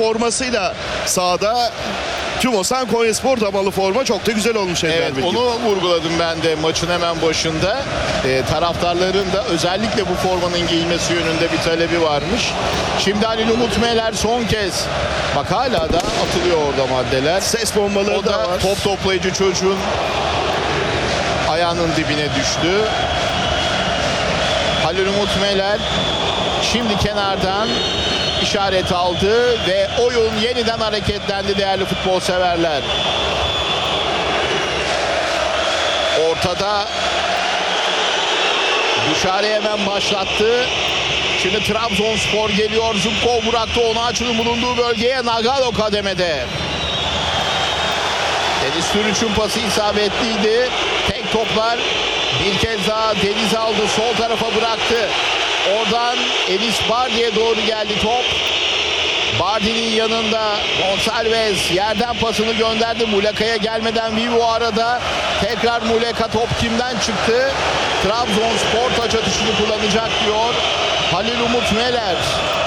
formasıyla sahada. TÜMOSAN Konyaspor temalı forma çok da güzel olmuş. Evet, onu vurguladım ben de maçın hemen başında. Taraftarların da özellikle bu formanın giyilmesi yönünde bir talebi varmış. Şimdi Halil Umut Meler son kez, bak hala da atılıyor orada maddeler. Ses bombaları O da da var. top toplayıcı çocuğun ayağının dibine düştü. Halil Umut Meler şimdi kenardan işaret aldı ve oyun yeniden hareketlendi değerli futbol severler. Ortada Büşari hemen başlattı. Şimdi Trabzonspor geliyor. Zubkov bıraktı onu açının bulunduğu bölgeye. Nagalo kademede. Deniz Türüç'ün pası isabetliydi. Tek toplar bir kez daha Deniz aldı. Sol tarafa bıraktı. Oradan Enis Bardi'ye doğru geldi top. Bardi'nin yanında Gonçalves yerden pasını gönderdi. Muleka'ya gelmeden Vivo arada. Tekrar Muleka, top kimden çıktı? Trabzonspor taç atışını kullanacak diyor Halil Umut Meler.